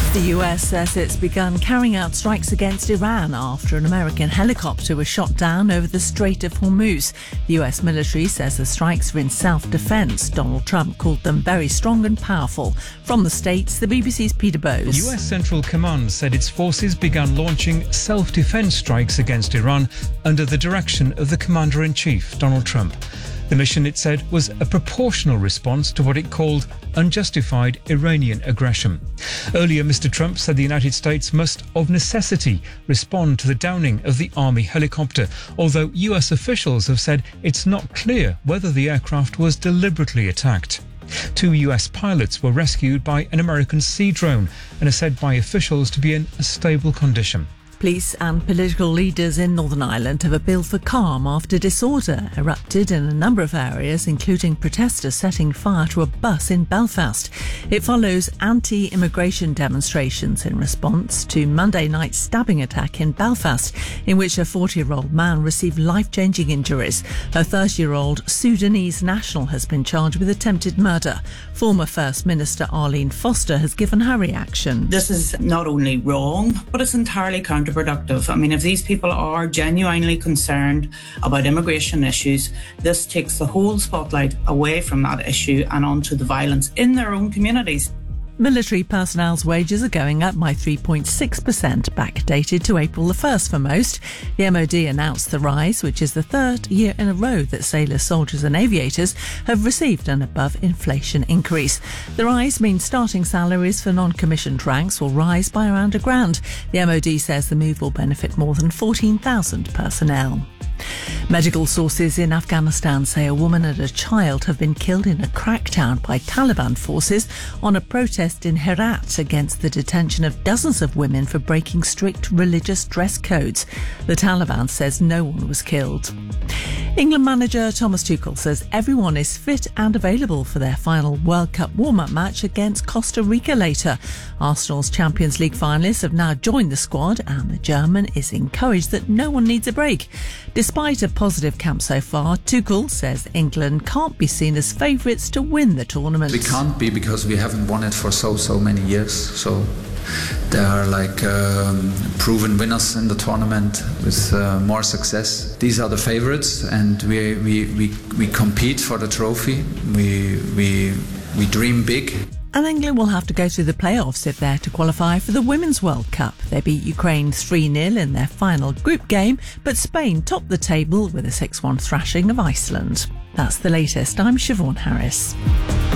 The US says it's begun carrying out strikes against Iran after an American helicopter was shot down over the Strait of Hormuz. The US military says the strikes were in self-defense. Donald Trump called them very strong and powerful. From the States, the BBC's Peter Bowes. US Central Command said its forces began launching self-defense strikes against Iran under the direction of the Commander-in-Chief, Donald Trump. The mission, it said, was a proportional response to what it called unjustified Iranian aggression. Earlier, Mr. Trump said the United States must, of necessity, respond to the downing of the Army helicopter, although US officials have said it's not clear whether the aircraft was deliberately attacked. 2 US pilots were rescued by an American sea drone and are said by officials to be in a stable condition. Police and political leaders in Northern Ireland have appealed for calm after disorder erupted in a number of areas, including protesters setting fire to a bus in Belfast. It follows anti-immigration demonstrations in response to Monday night's stabbing attack in Belfast, in which a 40-year-old man received life-changing injuries. A 30-year-old Sudanese national has been charged with attempted murder. Former First Minister Arlene Foster has given her reaction. This is not only wrong, but it's entirely counterproductive. I mean, if these people are genuinely concerned about immigration issues, this takes the whole spotlight away from that issue and onto the violence in their own communities. Military personnel's wages are going up by 3.6%, backdated to April the 1st for most. The MOD announced the rise, which is the third year in a row that sailors, soldiers and aviators have received an above-inflation increase. The rise means starting salaries for non-commissioned ranks will rise by around £1,000. The MOD says the move will benefit more than 14,000 personnel. Medical sources in Afghanistan say a woman and a child have been killed in a crackdown by Taliban forces on a protest in Herat against the detention of dozens of women for breaking strict religious dress codes. The Taliban says no one was killed. England manager Thomas Tuchel says everyone is fit and available for their final World Cup warm-up match against Costa Rica later. Arsenal's Champions League finalists have now joined the squad, and the German is encouraged that no one needs a break. Despite a positive camp so far, Tuchel says England can't be seen as favourites to win the tournament. We can't be, because we haven't won it for so many years. So there are proven winners in the tournament with more success. These are the favourites, and we compete for the trophy. We dream big. And England will have to go through the playoffs if they're to qualify for the Women's World Cup. They beat Ukraine 3-0 in their final group game, but Spain topped the table with a 6-1 thrashing of Iceland. That's the latest. I'm Siobhan Harris.